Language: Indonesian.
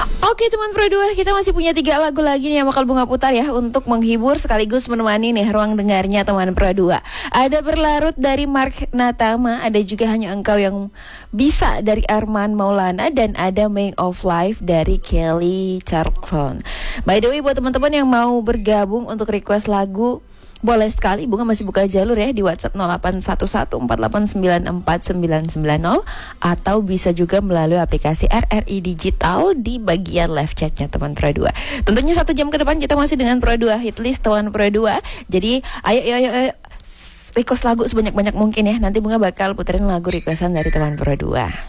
Oke teman Pro 2, kita masih punya 3 lagu lagi nih yang bakal Bunga putar ya, untuk menghibur sekaligus menemani nih ruang dengarnya teman Pro 2. Ada Berlarut dari Mark Natama, ada juga Hanya Engkau Yang Bisa dari Arman Maulana, dan ada Make of Life dari Kelly Clarkson. By the way, buat teman-teman yang mau bergabung untuk request lagu, boleh sekali, Bunga masih buka jalur ya di WhatsApp 081148949990, atau bisa juga melalui aplikasi RRI Digital di bagian live chatnya teman Pro 2. Tentunya 1 jam ke depan kita masih dengan Pro 2 Hitlist teman Pro 2. Jadi ayo request lagu sebanyak-banyak mungkin ya. Nanti Bunga bakal puterin lagu requestan dari teman Pro 2.